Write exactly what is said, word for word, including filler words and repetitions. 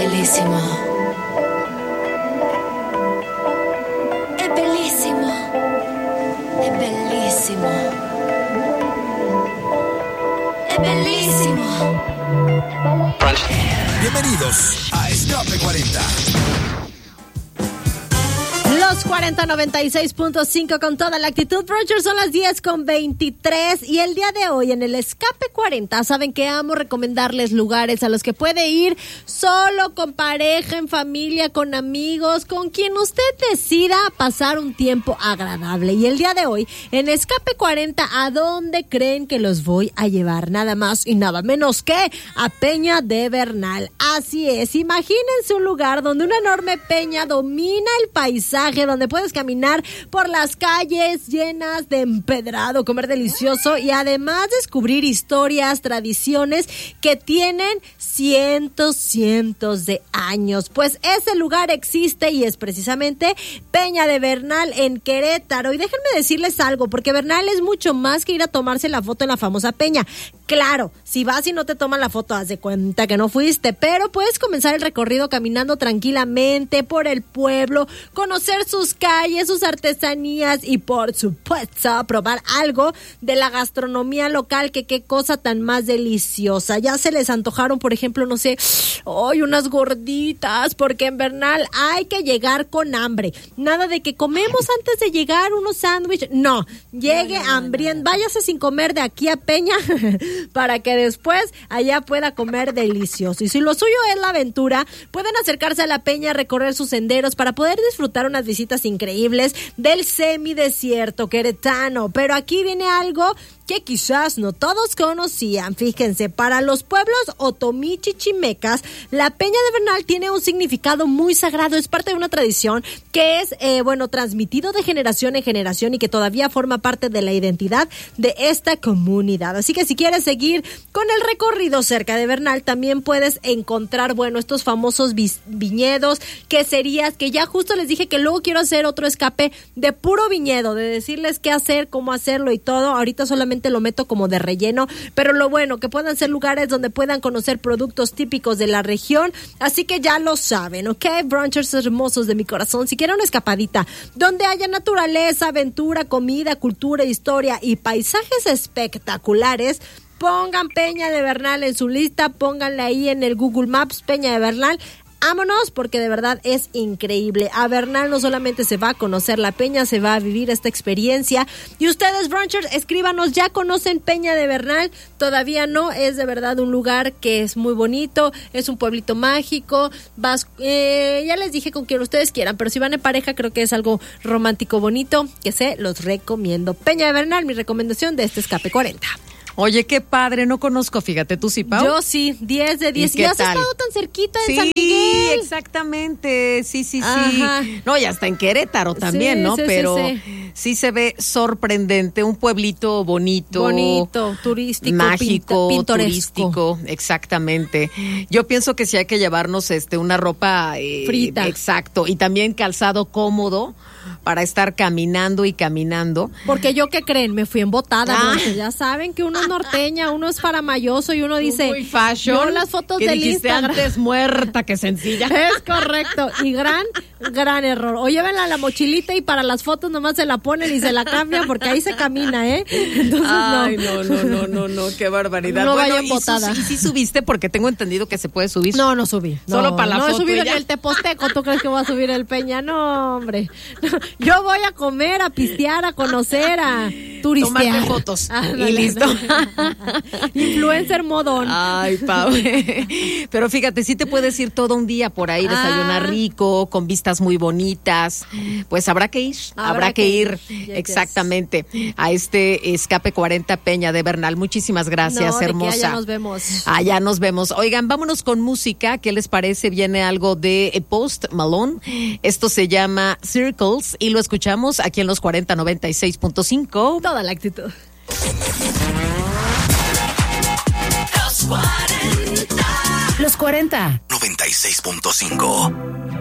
bellissimo. È bellissimo. È bellissimo. È bellissimo. Bienvenidos a Escape cuarenta. Los cuarenta noventa y seis punto cinco con toda la actitud. Roger, son las diez con veintitrés y el día de hoy en el Escape cuarenta saben que amo recomendarles lugares a los que puede ir solo, con pareja, en familia, con amigos, con quien usted decida pasar un tiempo agradable. Y el día de hoy en Escape cuarenta, ¿a dónde creen que los voy a llevar? Nada más y nada menos que a Peña de Bernal. Así es, imagínense un lugar donde una enorme peña domina el paisaje, donde puedes caminar por las calles llenas de empedrado, comer delicioso y además descubrir historias, tradiciones que tienen cientos, cientos de años. Pues ese lugar existe y es precisamente Peña de Bernal en Querétaro. Y déjenme decirles algo, porque Bernal es mucho más que ir a tomarse la foto en la famosa peña. Claro, si vas y no te toman la foto, haz de cuenta que no fuiste, pero puedes comenzar el recorrido caminando tranquilamente por el pueblo, conocer sus calles, sus artesanías y por supuesto probar algo de la gastronomía local, que qué cosa tan más deliciosa. Ya se les antojaron, por ejemplo, no sé, hoy unas gorditas, porque en Bernal hay que llegar con hambre. Nada de que comemos antes de llegar unos sándwiches, no, llegue no, no, hambriento, no, no. Váyase sin comer de aquí a Peña para que después allá pueda comer delicioso. Y si lo suyo es la aventura, pueden acercarse a la peña, recorrer sus senderos para poder disfrutar unas visitas increíbles del semidesierto queretano. Pero aquí viene algo que quizás no todos conocían. Fíjense, para los pueblos otomí chichimecas, la Peña de Bernal tiene un significado muy sagrado. Es parte de una tradición que es, eh, bueno, transmitido de generación en generación y que todavía forma parte de la identidad de esta comunidad. Así que si quieres seguir con el recorrido cerca de Bernal, también puedes encontrar, bueno, estos famosos vi- viñedos, queserías, que ya justo les dije que luego quiero hacer otro escape de puro viñedo, de decirles qué hacer, cómo hacerlo y todo. Ahorita solamente lo meto como de relleno, pero lo bueno, que puedan ser lugares donde puedan conocer productos típicos de la región, así que ya lo saben, ¿ok? Brunchers hermosos de mi corazón, si quieren una escapadita donde haya naturaleza, aventura, comida, cultura, historia y paisajes espectaculares, pongan Peña de Bernal en su lista, pónganle ahí en el Google Maps Peña de Bernal. Vámonos, porque de verdad es increíble. A Bernal no solamente se va a conocer la peña, se va a vivir esta experiencia. Y ustedes, brunchers, escríbanos, ¿ya conocen Peña de Bernal? Todavía no, es de verdad un lugar que es muy bonito, es un pueblito mágico. Vas, eh, ya les dije con quien ustedes quieran, pero si van en pareja creo que es algo romántico, bonito, que se los recomiendo. Peña de Bernal, mi recomendación de este Escape cuarenta. Oye, qué padre, no conozco, fíjate, ¿tú sí, Pau? Yo sí, diez de diez. ¿Y, ¿Y has tal? Estado tan cerquita en sí, San Miguel. Sí, exactamente, sí, sí, Ajá. sí. No, y hasta en Querétaro también, sí, ¿no? Sí, Pero sí, sí. sí se ve sorprendente, un pueblito bonito. Bonito, turístico, mágico, pinta, turístico, exactamente. Yo pienso que sí hay que llevarnos este una ropa eh, frita. Exacto, y también calzado cómodo para estar caminando y caminando. Porque yo, ¿qué creen? Me fui embotada, ah. ¿no? Ya saben que uno es norteña, uno es faramayoso y uno dice, muy fashion, yo las fotos del Instagram antes muerta que sencilla. Es correcto, y gran, gran error. O llévenla a la mochilita y para las fotos nomás se la ponen y se la cambian porque ahí se camina, ¿eh? Entonces, Ay, no, no, no, no, no, qué barbaridad. No bueno, vaya embotada. ¿Y, su, y sí subiste? Porque tengo entendido que se puede subir. No, no subí. No, Solo para la no foto. No he subido ni el Teposteco, ¿tú crees que voy a subir el Peña? No, hombre. Yo voy a comer, a pistear, a conocer, a turistear. Tomarte fotos ah, y dale, listo. Dale. Influencer modón. Ay, Pau. Pero fíjate, sí te puedes ir todo un día por ahí, desayunar ah. rico, con vistas muy bonitas. Pues habrá que ir, habrá, habrá que, que ir, ir. Exactamente, yes. a este Escape cuarenta Peña de Bernal. Muchísimas gracias, no, hermosa. Allá nos vemos. Allá nos vemos. Oigan, vámonos con música. ¿Qué les parece? Viene algo de Post Malone. Esto se llama Circles y lo escuchamos aquí en los cuarenta noventa y seis punto cinco. Toda la actitud. Los cuarenta. Los cuarenta. noventa y seis punto cinco.